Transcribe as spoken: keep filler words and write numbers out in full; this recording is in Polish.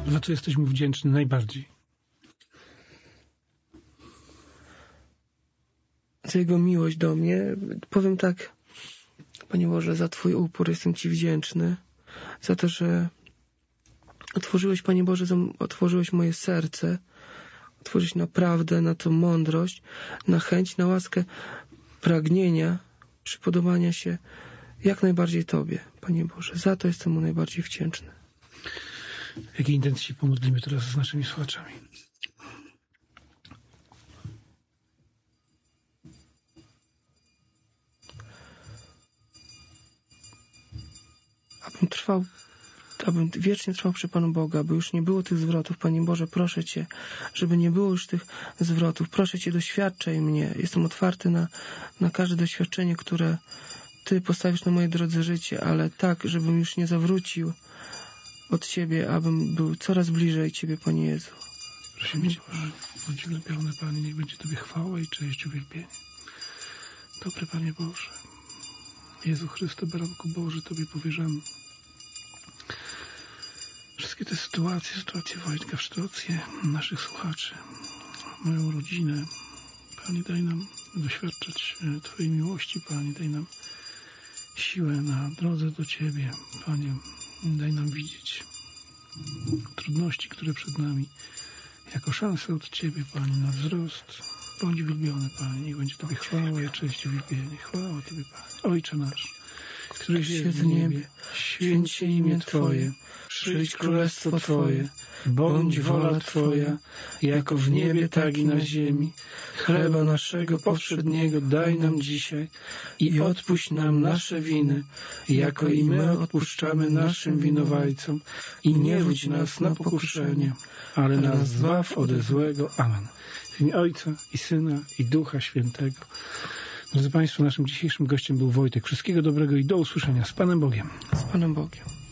Za co jesteś mu wdzięczny najbardziej? Za Jego miłość do mnie. Powiem tak, Panie Boże, za Twój upór jestem Ci wdzięczny. Za to, że otworzyłeś, Panie Boże, otworzyłeś moje serce. Otworzyłeś na prawdę, na tą mądrość, na chęć, na łaskę pragnienia, przypodobania się jak najbardziej Tobie, Panie Boże. Za to jestem Mu najbardziej wdzięczny. W jakiej intencji się pomodlimy teraz z naszymi słuchaczami? Abym trwał, abym wiecznie trwał przy Panu Bogu, aby już nie było tych zwrotów. Panie Boże, proszę Cię, żeby nie było już tych zwrotów. Proszę Cię, doświadczaj mnie. Jestem otwarty na, na każde doświadczenie, które Ty postawisz na mojej drodze życie, ale tak, żebym już nie zawrócił od Ciebie, abym był coraz bliżej Ciebie, Panie Jezu. Prosimy Cię, Boże, bądź ulepiony, Panie, niech będzie Tobie chwała i cześć, uwielbienie. Dobry Panie Boże, Jezu Chryste, Baranku Boży, Tobie powierzamy wszystkie te sytuacje, sytuacje Wojtka, sytuacje naszych słuchaczy, moją rodzinę. Panie, daj nam doświadczać Twojej miłości, Panie, daj nam siłę na drodze do Ciebie, Panie, daj nam widzieć trudności, które przed nami, jako szansę od Ciebie, Panie, na wzrost. Bądź uwielbiony, Panie, niech będzie Tobie chwała i cześć, uwielbienie. Chwała Tobie, Panie. Ojcze nasz, któryś jest w niebie, święć się imię Twoje, przyjdź królestwo Twoje, bądź wola Twoja, jako w niebie, tak i na ziemi. Chleba naszego powszedniego daj nam dzisiaj i odpuść nam nasze winy, jako i my odpuszczamy naszym winowajcom. I nie wódź nas na pokuszenie, ale nas zbaw ode złego. Amen. W imię Ojca i Syna i Ducha Świętego. Drodzy Państwo, naszym dzisiejszym gościem był Wojtek. Wszystkiego dobrego i do usłyszenia. Z Panem Bogiem. Z Panem Bogiem.